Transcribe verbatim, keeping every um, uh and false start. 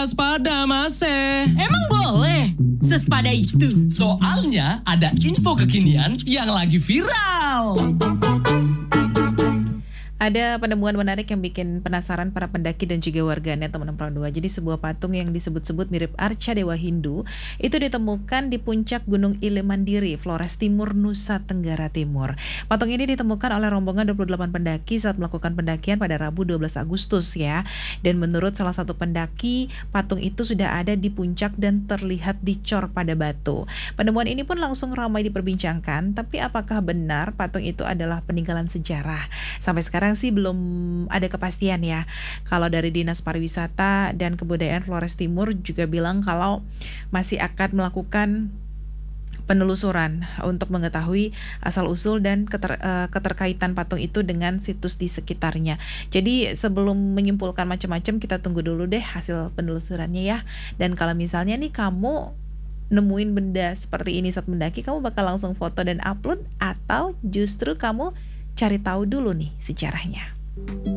waspada Mase. Emang boleh? Sespada itu? Soalnya ada info kekinian yang lagi viral. Ada penemuan menarik yang bikin penasaran para pendaki dan juga warganet teman Pro dua. Jadi sebuah patung yang disebut-sebut mirip arca dewa Hindu itu ditemukan di puncak Gunung Ile Mandiri, Flores Timur, Nusa Tenggara Timur. Patung ini ditemukan oleh rombongan dua puluh delapan pendaki saat melakukan pendakian pada Rabu dua belas Agustus ya. Dan menurut salah satu pendaki, patung itu sudah ada di puncak dan terlihat dicor pada batu. Penemuan ini pun langsung ramai diperbincangkan, tapi apakah benar patung itu adalah peninggalan sejarah? Sampai sekarang sih belum ada kepastian ya. Kalau dari Dinas Pariwisata dan Kebudayaan Flores Timur juga bilang kalau masih akan melakukan penelusuran untuk mengetahui asal-usul dan keter, uh, keterkaitan patung itu dengan situs di sekitarnya. Jadi sebelum menyimpulkan macam-macam, kita tunggu dulu deh hasil penelusurannya ya. Dan kalau misalnya nih kamu nemuin benda seperti ini saat mendaki, kamu bakal langsung foto dan upload atau justru kamu cari tahu dulu nih sejarahnya.